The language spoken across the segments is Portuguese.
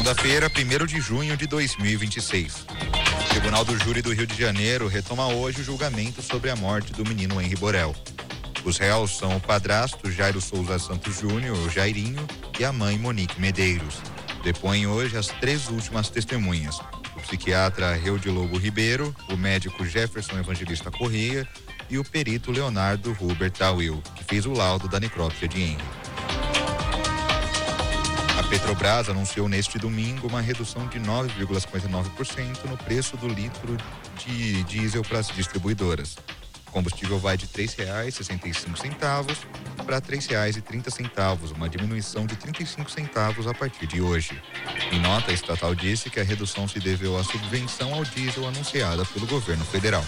Segunda-feira, 1º de junho de 2026. O Tribunal do Júri do Rio de Janeiro retoma hoje o julgamento sobre a morte do menino Henri Borel. Os réus são o padrasto Jairo Souza Santos Júnior, o Jairinho, e a mãe Monique Medeiros. Depõem hoje as 3 últimas testemunhas: o psiquiatra Reude Lobo Ribeiro, o médico Jefferson Evangelista Corrêa e o perito Leonardo Hubert Tawil, que fez o laudo da necrópsia de Henri. A Petrobras anunciou neste domingo uma redução de 9,59% no preço do litro de diesel para as distribuidoras. O combustível vai de R$ 3,65 para R$ 3,30, uma diminuição de 35 centavos a partir de hoje. Em nota, a estatal disse que a redução se deveu à subvenção ao diesel anunciada pelo governo federal.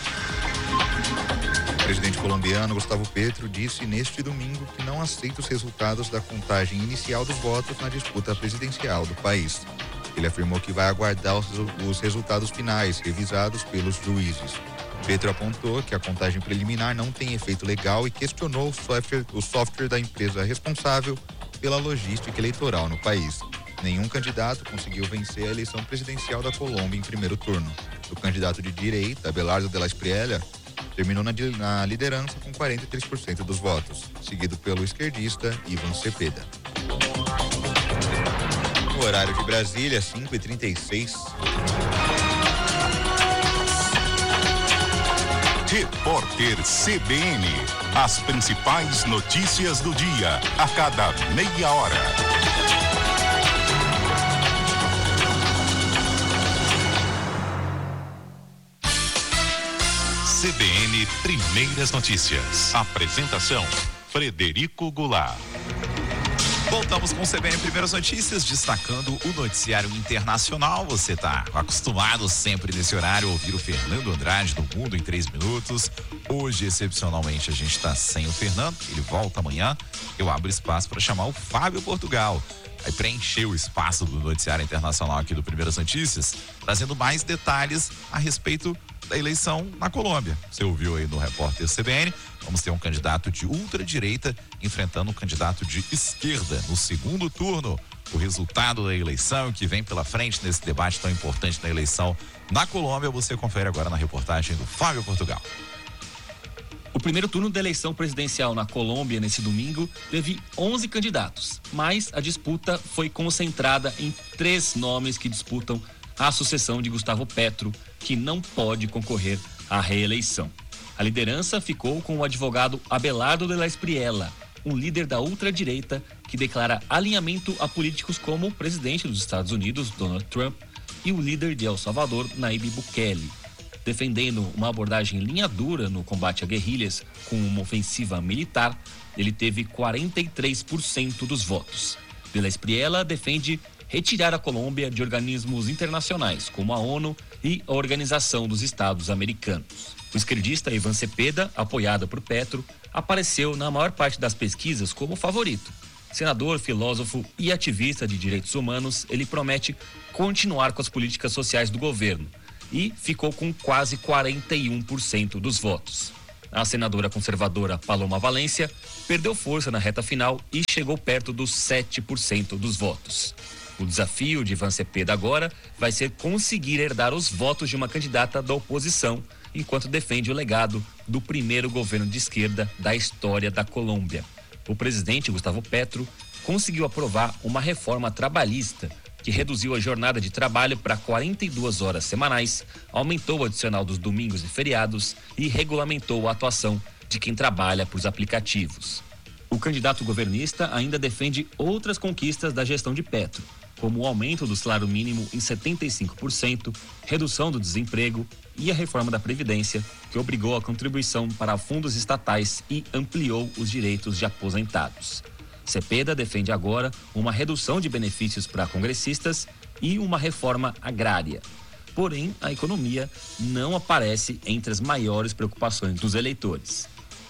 O presidente colombiano Gustavo Petro disse neste domingo que não aceita os resultados da contagem inicial dos votos na disputa presidencial do país. Ele afirmou que vai aguardar os resultados finais, revisados pelos juízes. Petro apontou que a contagem preliminar não tem efeito legal e questionou o software da empresa responsável pela logística eleitoral no país. Nenhum candidato conseguiu vencer a eleição presidencial da Colômbia em primeiro turno. O candidato de direita, Abelardo de la Espriella, terminou na liderança com 43% dos votos, seguido pelo esquerdista Ivan Cepeda. No horário de Brasília, 5h36. Repórter CBN. As principais notícias do dia, a cada meia hora. CBN Primeiras Notícias. Apresentação: Frederico Goulart. Voltamos com o CBN Primeiras Notícias, destacando o noticiário internacional. Você está acostumado sempre nesse horário a ouvir o Fernando Andrade do Mundo em 3 minutos. Hoje, excepcionalmente, a gente está sem o Fernando, ele volta amanhã. Eu abro espaço para chamar o Fábio Portugal. Vai preencher o espaço do noticiário internacional aqui do Primeiras Notícias, trazendo mais detalhes a respeito da eleição na Colômbia. Você ouviu aí no Repórter CBN, vamos ter um candidato de ultradireita enfrentando um candidato de esquerda no segundo turno. O resultado da eleição que vem pela frente nesse debate tão importante da eleição na Colômbia, você confere agora na reportagem do Fábio Portugal. O primeiro turno da eleição presidencial na Colômbia nesse domingo teve 11 candidatos, mas a disputa foi concentrada em 3 nomes que disputam a sucessão de Gustavo Petro, que não pode concorrer à reeleição. A liderança ficou com o advogado Abelardo de la Espriella, um líder da ultradireita que declara alinhamento a políticos como o presidente dos Estados Unidos, Donald Trump, e o líder de El Salvador, Nayib Bukele. Defendendo uma abordagem linha dura no combate a guerrilhas com uma ofensiva militar, ele teve 43% dos votos. De la Espriella defende retirar a Colômbia de organismos internacionais, como a ONU e a Organização dos Estados Americanos. O esquerdista Ivan Cepeda, apoiado por Petro, apareceu na maior parte das pesquisas como favorito. Senador, filósofo e ativista de direitos humanos, ele promete continuar com as políticas sociais do governo e ficou com quase 41% dos votos. A senadora conservadora Paloma Valência perdeu força na reta final e chegou perto dos 7% dos votos. O desafio de Ivan Cepeda agora vai ser conseguir herdar os votos de uma candidata da oposição, enquanto defende o legado do primeiro governo de esquerda da história da Colômbia. O presidente Gustavo Petro conseguiu aprovar uma reforma trabalhista que reduziu a jornada de trabalho para 42 horas semanais, aumentou o adicional dos domingos e feriados e regulamentou a atuação de quem trabalha para os aplicativos. O candidato governista ainda defende outras conquistas da gestão de Petro, como o aumento do salário mínimo em 75%, redução do desemprego e a reforma da Previdência, que obrigou a contribuição para fundos estatais e ampliou os direitos de aposentados. Cepeda defende agora uma redução de benefícios para congressistas e uma reforma agrária. Porém, a economia não aparece entre as maiores preocupações dos eleitores.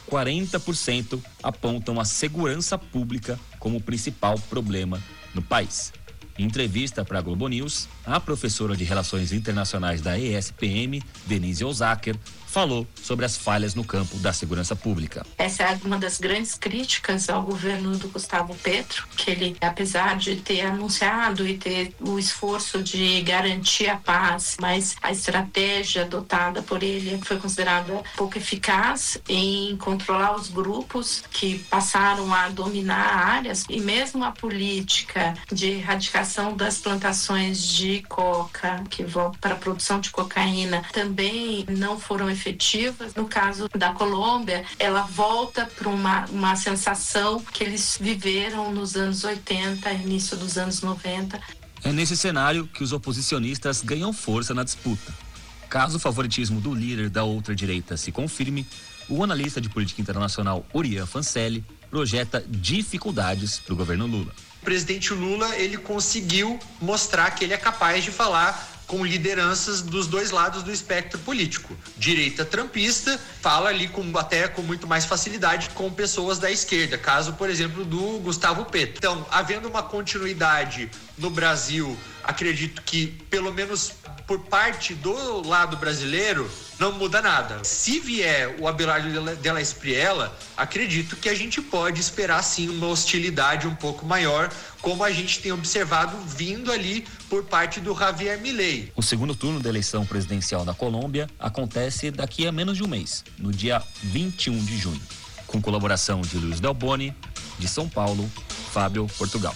40% apontam a segurança pública como o principal problema no país. Em entrevista para a Globo News, a professora de Relações Internacionais da ESPM, Denise Osaker, falou sobre as falhas no campo da segurança pública. Essa é uma das grandes críticas ao governo do Gustavo Petro, que ele, apesar de ter anunciado e ter o esforço de garantir a paz, mas a estratégia adotada por ele foi considerada pouco eficaz em controlar os grupos que passaram a dominar áreas, e mesmo a política de erradicação das plantações de coca que vão para a produção de cocaína também não foram efetivas. No caso da Colômbia, ela volta para uma sensação que eles viveram nos anos 80, início dos anos 90. É nesse cenário que os oposicionistas ganham força na disputa. Caso o favoritismo do líder da outra direita se confirme, o analista de política internacional Orián Fancelli projeta dificuldades para o governo Lula. O presidente Lula, ele conseguiu mostrar que ele é capaz de falar com lideranças dos dois lados do espectro político. Direita trumpista fala ali até com muito mais facilidade com pessoas da esquerda, caso, por exemplo, do Gustavo Petro. Então, havendo uma continuidade no Brasil, acredito que, pelo menos por parte do lado brasileiro, não muda nada. Se vier o Abelardo Della Espriella, acredito que a gente pode esperar sim uma hostilidade um pouco maior, como a gente tem observado vindo ali por parte do Javier Milei. O segundo turno da eleição presidencial da Colômbia acontece daqui a menos de um mês, no dia 21 de junho, com colaboração de Luiz Del Boni, de São Paulo, Fábio Portugal.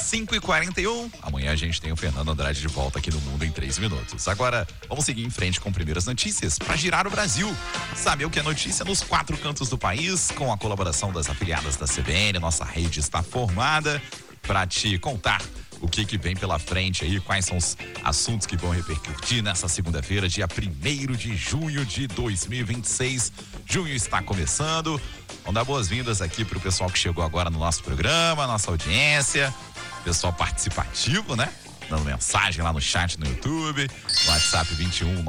5h41, amanhã a gente tem o Fernando Andrade de volta aqui no Mundo em 3 minutos. Agora, vamos seguir em frente com primeiras notícias para girar o Brasil. Saber o que é notícia nos 4 cantos do país, com a colaboração das afiliadas da CBN. Nossa rede está formada para te contar o que vem pela frente aí, quais são os assuntos que vão repercutir nessa segunda-feira, dia 1º de junho de 2026. Junho está começando. Vamos dar boas-vindas aqui para o pessoal que chegou agora no nosso programa, nossa audiência, pessoal participativo, né? Dando mensagem lá no chat no YouTube, WhatsApp 21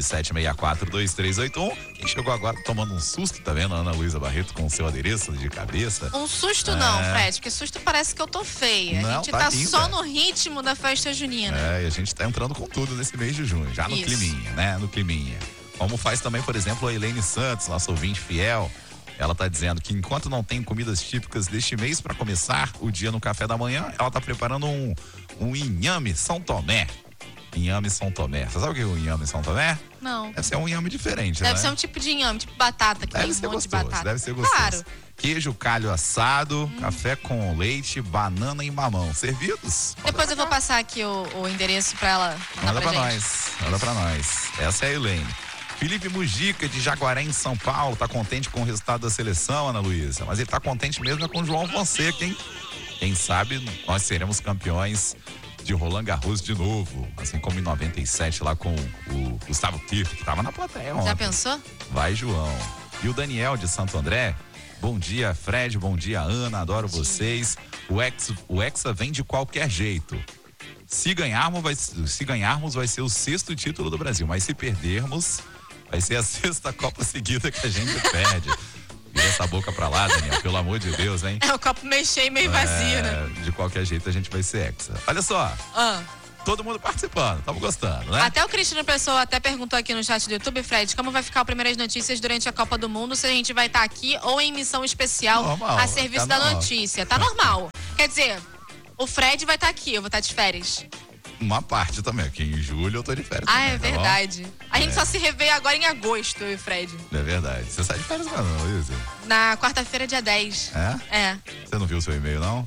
997642381. Quem chegou agora tomando um susto, tá vendo? Ana Luísa Barreto com o seu adereço de cabeça. Um susto não, Fred, porque susto parece que eu tô feia. Não, a gente tá só no ritmo da festa junina. E a gente tá entrando com tudo nesse mês de junho, já no climinha, né? No climinha. Como faz também, por exemplo, a Elaine Santos, nossa ouvinte fiel. Ela tá dizendo que enquanto não tem comidas típicas deste mês para começar o dia no café da manhã, ela tá preparando um inhame São Tomé. Inhame São Tomé. Você sabe o que é o inhame São Tomé? Não. Deve ser um inhame diferente, né? Deve ser um tipo de inhame, tipo batata, que deve tem um monte gostoso, de batata. Deve ser gostoso. Claro. Queijo, calho assado, café com leite, banana e mamão. Servidos? Depois eu vou passar aqui o endereço pra ela mandar pra gente. Manda pra nós. Essa é a Elaine. Felipe Mujica, de Jaguaré, em São Paulo, tá contente com o resultado da seleção, Ana Luísa. Mas ele tá contente mesmo com o João Fonseca, hein? Quem sabe nós seremos campeões de Roland Garros de novo. Assim como em 97 lá com o Gustavo Kirch, que tava na plateia ontem. Já pensou? Vai, João. E o Daniel, de Santo André. Bom dia, Fred. Bom dia, Ana. Adoro vocês. O Hexa vem de qualquer jeito. Se ganharmos, vai ser o 6º título do Brasil. Mas se perdermos, vai ser a 6ª Copa seguida que a gente perde. Vira essa boca pra lá, Daniel, pelo amor de Deus, hein? É o copo meio cheio e meio vazio, né? De qualquer jeito a gente vai ser hexa. Olha só, todo mundo participando, estamos gostando, né? Até o Cristiano Pessoa até perguntou aqui no chat do YouTube, Fred, como vai ficar o Primeiras Notícias durante a Copa do Mundo, se a gente vai estar aqui ou em missão especial normal, a serviço da notícia. Tá normal. Quer dizer, o Fred vai estar aqui, eu vou estar de férias. Uma parte também, aqui em julho eu tô de férias também, é verdade. A gente só se revê agora em agosto, eu e o Fred. É verdade. Você sai de férias quando, Luísa? Na quarta-feira, dia 10. É? Você não viu o seu e-mail, não?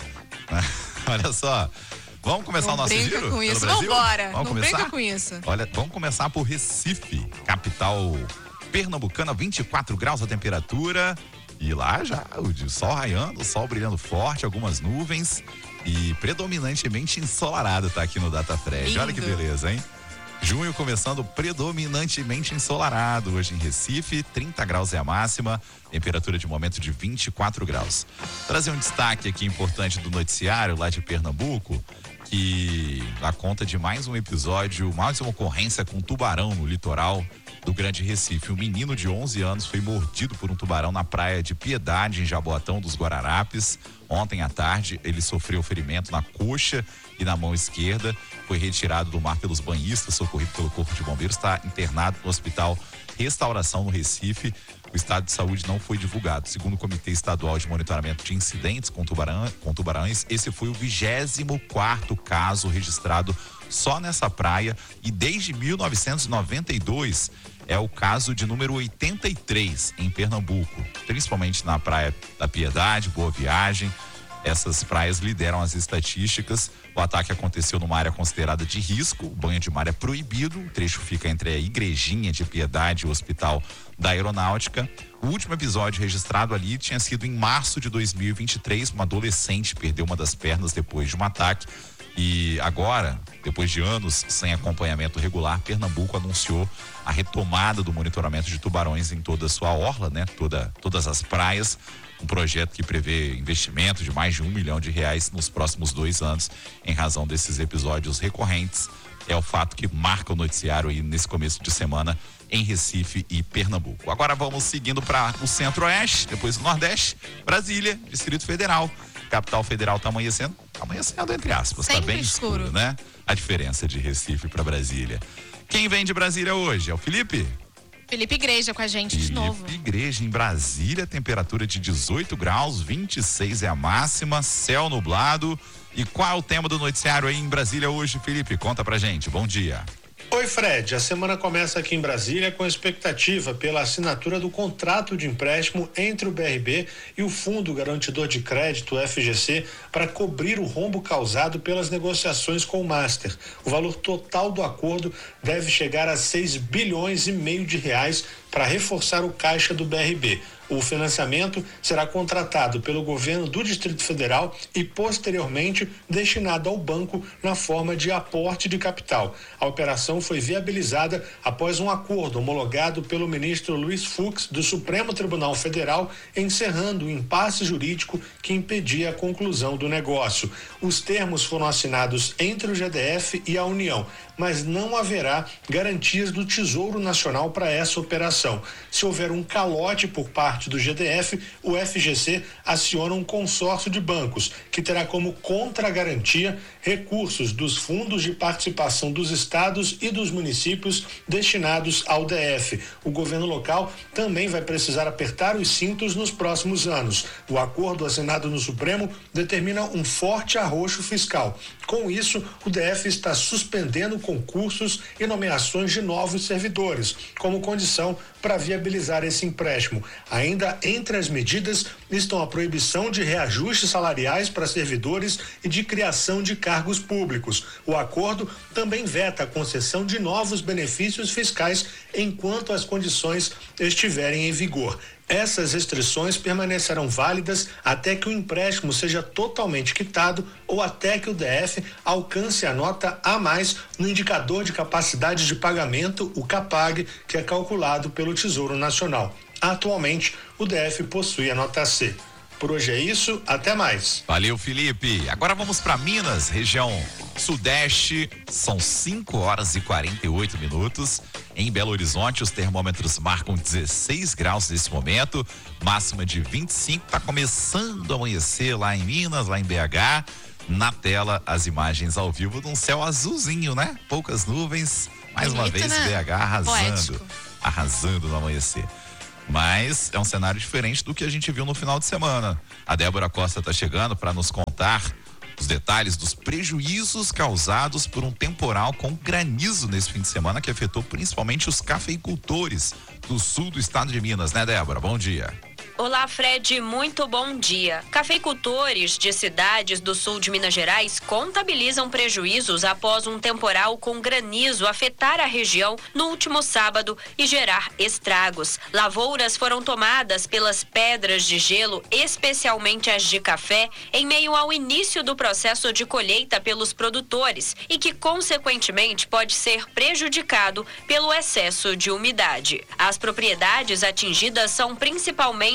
Olha só. Vamos começar o nosso giro? Com isso. Vambora. Não brinca com isso. Olha, vamos começar por Recife, capital pernambucana, 24 graus a temperatura. E lá já o sol raiando, o sol brilhando forte, algumas nuvens e predominantemente ensolarado, tá aqui no Data Fred. Lindo. Olha que beleza, hein? Junho começando predominantemente ensolarado hoje em Recife, 30 graus é a máxima, temperatura de momento de 24 graus. Trazer um destaque aqui importante do noticiário lá de Pernambuco, que dá conta de mais um episódio, mais uma ocorrência com tubarão no litoral do Grande Recife. Um menino de 11 anos foi mordido por um tubarão na praia de Piedade, em Jaboatão dos Guararapes. Ontem à tarde, ele sofreu ferimento na coxa e na mão esquerda. Foi retirado do mar pelos banhistas, socorrido pelo Corpo de Bombeiros. Está internado no Hospital Restauração, no Recife. O estado de saúde não foi divulgado. Segundo o Comitê Estadual de Monitoramento de Incidentes com tubarões, esse foi o 24º caso registrado só nessa praia, e desde 1992 é o caso de número 83 em Pernambuco, principalmente na Praia da Piedade, Boa Viagem. Essas praias lideram as estatísticas. O ataque aconteceu numa área considerada de risco. O banho de mar é proibido. O trecho fica entre a Igrejinha de Piedade e o Hospital da Aeronáutica. O último episódio registrado ali tinha sido em março de 2023. Uma adolescente perdeu uma das pernas depois de um ataque. E agora, depois de anos sem acompanhamento regular, Pernambuco anunciou a retomada do monitoramento de tubarões em toda a sua orla, né? Todas as praias. Um projeto que prevê investimento de mais de R$1 milhão nos próximos 2 anos, em razão desses episódios recorrentes. É o fato que marca o noticiário aí nesse começo de semana em Recife e Pernambuco. Agora vamos seguindo para o Centro-Oeste, depois o Nordeste, Brasília, Distrito Federal. Capital Federal está amanhecendo entre aspas, está bem escuro, né? A diferença de Recife para Brasília. Quem vem de Brasília hoje? É o Felipe Igreja com a gente de novo. Felipe Igreja em Brasília, temperatura de 18 graus, 26 é a máxima, céu nublado. E qual é o tema do noticiário aí em Brasília hoje, Felipe? Conta pra gente, bom dia. Oi, Fred. A semana começa aqui em Brasília com expectativa pela assinatura do contrato de empréstimo entre o BRB e o Fundo Garantidor de Crédito, FGC, para cobrir o rombo causado pelas negociações com o Master. O valor total do acordo deve chegar a 6,5 bilhões de reais para reforçar o caixa do BRB. O financiamento será contratado pelo governo do Distrito Federal e, posteriormente, destinado ao banco na forma de aporte de capital. A operação foi viabilizada após um acordo homologado pelo ministro Luiz Fux, do Supremo Tribunal Federal, encerrando o impasse jurídico que impedia a conclusão do negócio. Os termos foram assinados entre o GDF e a União, mas não haverá garantias do Tesouro Nacional para essa operação. Se houver um calote por parte do GDF, o FGC aciona um consórcio de bancos, que terá como contragarantia recursos dos fundos de participação dos estados e dos municípios destinados ao DF. O governo local também vai precisar apertar os cintos nos próximos anos. O acordo assinado no Supremo determina um forte arroxo fiscal. Com isso, o DF está suspendendo concursos e nomeações de novos servidores, como condição para viabilizar esse empréstimo. Ainda entre as medidas estão a proibição de reajustes salariais para servidores e de criação de cargos públicos. O acordo também veta a concessão de novos benefícios fiscais enquanto as condições estiverem em vigor. Essas restrições permanecerão válidas até que o empréstimo seja totalmente quitado ou até que o DF alcance a nota A+ no indicador de capacidade de pagamento, o CAPAG, que é calculado pelo Tesouro Nacional. Atualmente, o DF possui a nota C. Por hoje é isso, até mais. Valeu, Felipe. Agora vamos para Minas, região sudeste. São 5 horas e 48 minutos. Em Belo Horizonte, os termômetros marcam 16 graus nesse momento, máxima de 25. Tá começando a amanhecer lá em Minas, lá em BH. Na tela, as imagens ao vivo de um céu azulzinho, né? Poucas nuvens. Mais bonito, uma vez, né? BH arrasando no amanhecer. Mas é um cenário diferente do que a gente viu no final de semana. A Débora Costa está chegando para nos contar os detalhes dos prejuízos causados por um temporal com granizo nesse fim de semana, que afetou principalmente os cafeicultores do sul do estado de Minas, né, Débora? Bom dia. Olá, Fred, muito bom dia. Cafeicultores de cidades do sul de Minas Gerais contabilizam prejuízos após um temporal com granizo afetar a região no último sábado e gerar estragos. Lavouras foram tomadas pelas pedras de gelo, especialmente as de café, em meio ao início do processo de colheita pelos produtores e que, consequentemente, pode ser prejudicado pelo excesso de umidade. As propriedades atingidas são principalmente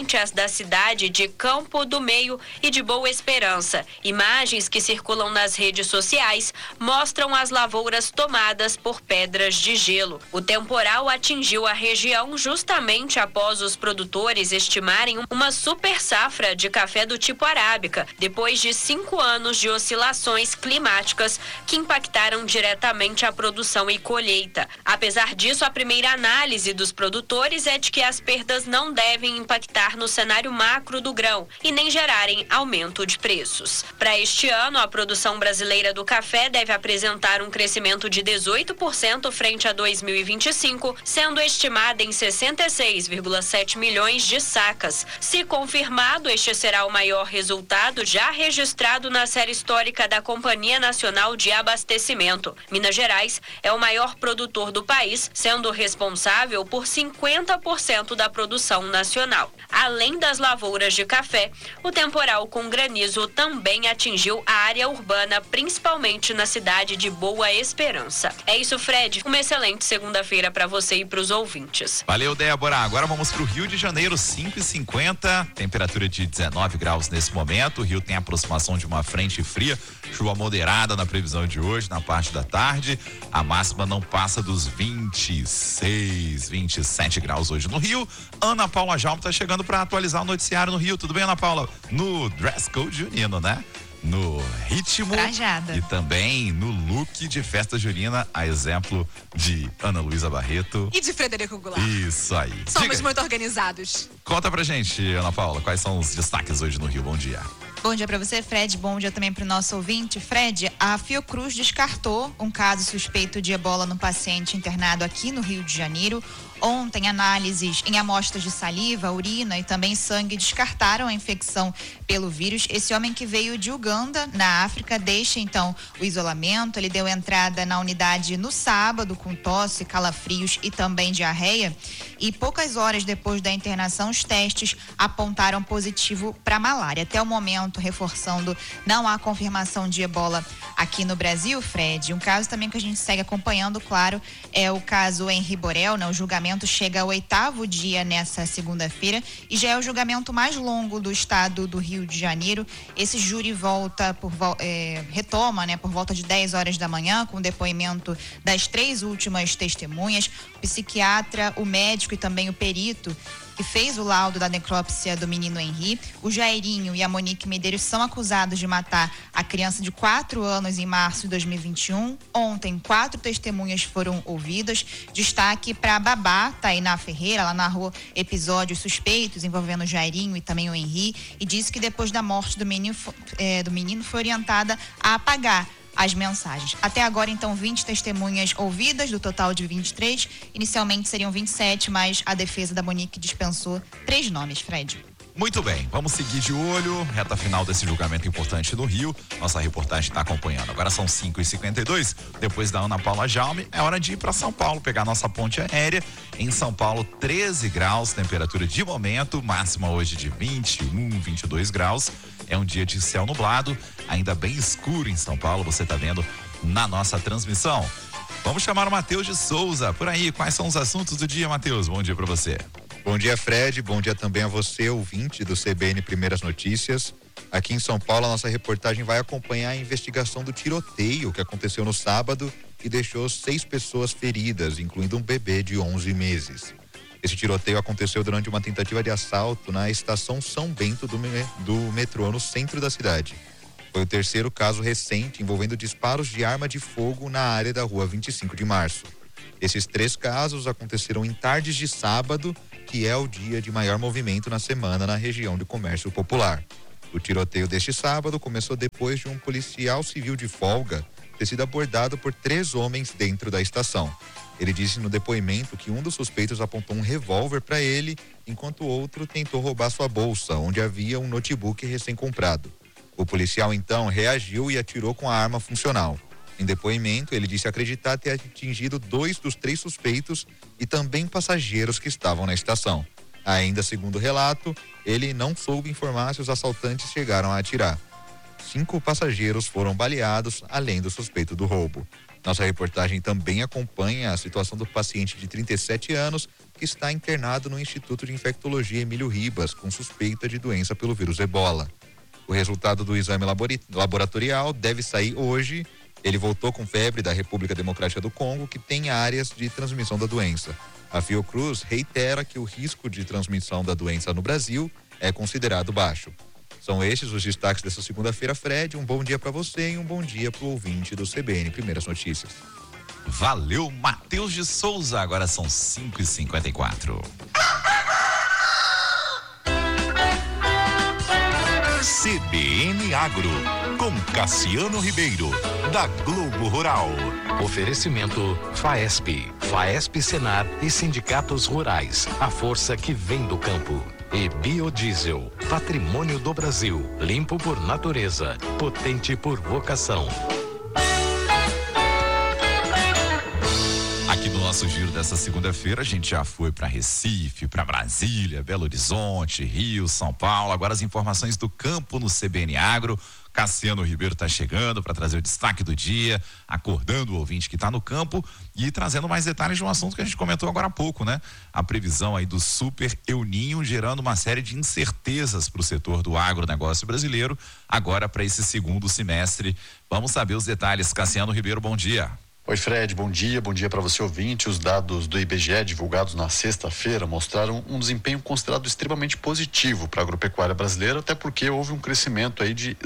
semelhante às da cidade de Campo do Meio e de Boa Esperança. Imagens que circulam nas redes sociais mostram as lavouras tomadas por pedras de gelo. O temporal atingiu a região justamente após os produtores estimarem uma super safra de café do tipo arábica, depois de 5 anos de oscilações climáticas que impactaram diretamente a produção e colheita. Apesar disso, a primeira análise dos produtores é de que as perdas não devem impactar no cenário macro do grão e nem gerarem aumento de preços. Para este ano, a produção brasileira do café deve apresentar um crescimento de 18% frente a 2025, sendo estimada em 66,7 milhões de sacas. Se confirmado, este será o maior resultado já registrado na série histórica da Companhia Nacional de Abastecimento. Minas Gerais é o maior produtor do país, sendo responsável por 50% da produção nacional. Além das lavouras de café, o temporal com granizo também atingiu a área urbana, principalmente na cidade de Boa Esperança. É isso, Fred. Uma excelente segunda-feira para você e para os ouvintes. Valeu, Débora. Agora vamos para o Rio de Janeiro, 5h50, temperatura de 19 graus nesse momento. O Rio tem a aproximação de uma frente fria, chuva moderada na previsão de hoje, na parte da tarde. A máxima não passa dos 26, 27 graus hoje no Rio. Ana Paula Jalma está chegando para atualizar o noticiário no Rio. Tudo bem, Ana Paula? No dress code junino, né? No ritmo Trajada. E também no look de festa junina, a exemplo de Ana Luísa Barreto e de Frederico Goulart. Isso aí. Somos muito organizados. Conta pra gente, Ana Paula, quais são os destaques hoje no Rio? Bom dia. Bom dia para você, Fred. Bom dia também para o nosso ouvinte. Fred, a Fiocruz descartou um caso suspeito de ebola no paciente internado aqui no Rio de Janeiro. Ontem, análises em amostras de saliva, urina e também sangue descartaram a infecção pelo vírus. Esse homem que veio de Uganda, na África, deixa então o isolamento. Ele deu entrada na unidade no sábado com tosse, calafrios e também diarreia. E poucas horas depois da internação, os testes apontaram positivo para malária. Até o momento, reforçando, não há confirmação de ebola aqui no Brasil, Fred. Um caso também que a gente segue acompanhando, claro, é o caso Henri Borel, né? O julgamento chega ao 8º dia nessa segunda-feira e já é o julgamento mais longo do estado do Rio de Janeiro. Esse júri retoma, né, por volta de 10 horas da manhã, com o depoimento das 3 últimas testemunhas, o psiquiatra, o médico e também o perito que fez o laudo da necrópsia do menino Henri. O Jairinho e a Monique Medeiros são acusados de matar a criança de 4 anos em março de 2021. Ontem, 4 testemunhas foram ouvidas. Destaque para a babá, Tainá Ferreira. Ela narrou episódios suspeitos envolvendo o Jairinho e também o Henri e disse que depois da morte do menino foi orientada a apagar as mensagens. Até agora, então, 20 testemunhas ouvidas, do total de 23. Inicialmente seriam 27, mas a defesa da Monique dispensou 3 nomes, Fred. Muito bem, vamos seguir de olho, reta final desse julgamento importante no Rio. Nossa reportagem está acompanhando. Agora são 5h52, depois da Ana Paula Jalme, é hora de ir para São Paulo, pegar nossa ponte aérea. Em São Paulo, 13 graus, temperatura de momento, máxima hoje de 21, 22 graus. É um dia de céu nublado, ainda bem escuro em São Paulo, você está vendo na nossa transmissão. Vamos chamar o Matheus de Souza. Por aí, quais são os assuntos do dia, Matheus? Bom dia para você. Bom dia, Fred. Bom dia também a você, ouvinte do CBN Primeiras Notícias. Aqui em São Paulo, a nossa reportagem vai acompanhar a investigação do tiroteio que aconteceu no sábado e deixou 6 pessoas feridas, incluindo um bebê de 11 meses. Esse tiroteio aconteceu durante uma tentativa de assalto na estação São Bento do metrô, no centro da cidade. Foi o 3º caso recente envolvendo disparos de arma de fogo na área da rua 25 de março. Esses 3 casos aconteceram em tardes de sábado, que é o dia de maior movimento na semana na região de comércio popular. O tiroteio deste sábado começou depois de um policial civil de folga ter sido abordado por 3 homens dentro da estação. Ele disse no depoimento que um dos suspeitos apontou um revólver para ele, enquanto o outro tentou roubar sua bolsa, onde havia um notebook recém-comprado. O policial então reagiu e atirou com a arma funcional. Em depoimento, ele disse acreditar ter atingido 2 dos 3 suspeitos e também passageiros que estavam na estação. Ainda segundo o relato, ele não soube informar se os assaltantes chegaram a atirar. 5 passageiros foram baleados, além do suspeito do roubo. Nossa reportagem também acompanha a situação do paciente de 37 anos que está internado no Instituto de Infectologia Emílio Ribas, com suspeita de doença pelo vírus Ebola. O resultado do exame laboratorial deve sair hoje. Ele voltou com febre da República Democrática do Congo, que tem áreas de transmissão da doença. A Fiocruz reitera que o risco de transmissão da doença no Brasil é considerado baixo. São estes os destaques dessa segunda-feira, Fred. Um bom dia para você e um bom dia para o ouvinte do CBN Primeiras Notícias. Valeu, Matheus de Souza. Agora são 5h54. CBN Agro, com Cassiano Ribeiro, da Globo Rural. Oferecimento FAESP, FAESP Senar e sindicatos rurais, a força que vem do campo. E biodiesel, patrimônio do Brasil, limpo por natureza, potente por vocação. Aqui no nosso giro dessa segunda-feira, a gente já foi para Recife, para Brasília, Belo Horizonte, Rio, São Paulo. Agora as informações do campo no CBN Agro. Cassiano Ribeiro está chegando para trazer o destaque do dia, acordando o ouvinte que está no campo e trazendo mais detalhes de um assunto que a gente comentou agora há pouco, né? A previsão aí do Super El Niño, gerando uma série de incertezas para o setor do agronegócio brasileiro, agora para esse segundo semestre. Vamos saber os detalhes. Cassiano Ribeiro, bom dia. Oi, Fred, bom dia para você ouvinte. Os dados do IBGE divulgados na sexta-feira mostraram um desempenho considerado extremamente positivo para a agropecuária brasileira, até porque houve um crescimento aí de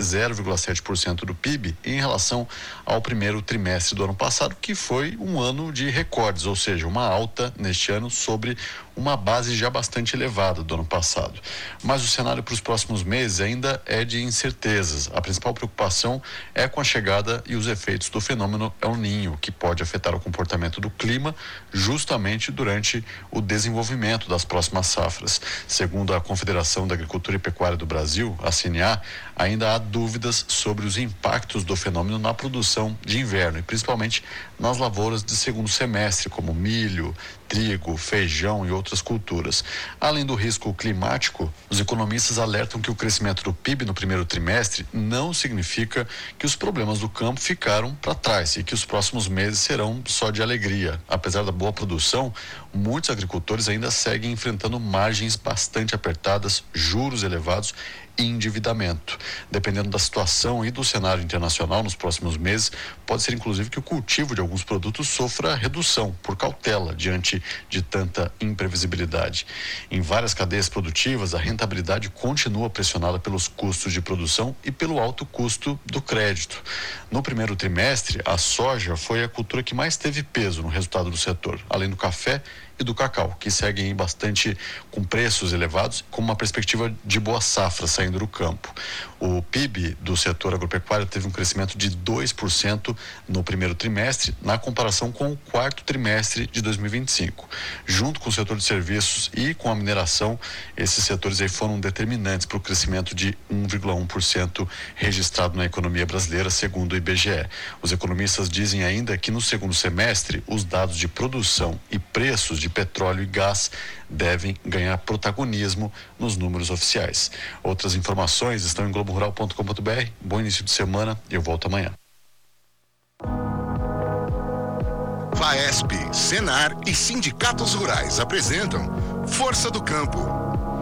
0,7% do PIB em relação ao primeiro trimestre do ano passado, que foi um ano de recordes, ou seja, uma alta neste ano sobre uma base já bastante elevada do ano passado. Mas o cenário para os próximos meses ainda é de incertezas. A principal preocupação é com a chegada e os efeitos do fenômeno El Niño, que pode afetar o comportamento do clima justamente durante o desenvolvimento das próximas safras. Segundo a Confederação da Agricultura e Pecuária do Brasil, a CNA, ainda há dúvidas sobre os impactos do fenômeno na produção de inverno e principalmente nas lavouras de segundo semestre, como milho, trigo, feijão e outras culturas. Além do risco climático, os economistas alertam que o crescimento do PIB no primeiro trimestre não significa que os problemas do campo ficaram para trás e que os próximos meses serão só de alegria. Apesar da boa produção, muitos agricultores ainda seguem enfrentando margens bastante apertadas, juros elevados e endividamento. Dependendo da situação e do cenário internacional nos próximos meses, pode ser inclusive que o cultivo de alguns produtos sofra redução por cautela diante de tanta imprevisibilidade. Em várias cadeias produtivas, a rentabilidade continua pressionada pelos custos de produção e pelo alto custo do crédito. No primeiro trimestre, a soja foi a cultura que mais teve peso no resultado do setor, além do café e do cacau, que seguem bastante com preços elevados, com uma perspectiva de boa safra saindo do campo. O PIB do setor agropecuário teve um crescimento de 2% no primeiro trimestre, na comparação com o quarto trimestre de 2025. Junto com o setor de serviços e com a mineração, esses setores aí foram determinantes para o crescimento de 1,1% registrado na economia brasileira, segundo o IBGE. Os economistas dizem ainda que no segundo semestre, os dados de produção e preços de petróleo e gás devem ganhar protagonismo nos números oficiais. Outras informações estão em globorural.com.br. Bom início de semana e eu volto amanhã. FAESP, Senar e sindicatos rurais apresentam Força do Campo.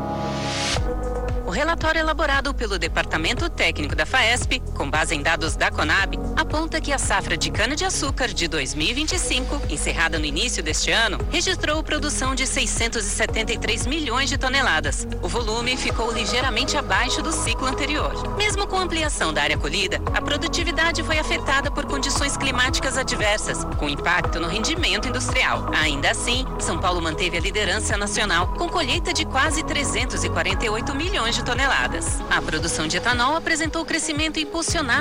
O relatório elaborado pelo Departamento Técnico da FAESP, com base em dados da Conab, aponta que a safra de cana-de-açúcar de 2025, encerrada no início deste ano, registrou produção de 673 milhões de toneladas. O volume ficou ligeiramente abaixo do ciclo anterior. Mesmo com a ampliação da área colhida, a produtividade foi afetada por condições climáticas adversas, com impacto no rendimento industrial. Ainda assim, São Paulo manteve a liderança nacional, com colheita de quase 348 milhões de toneladas. A produção de etanol apresentou crescimento impulsionado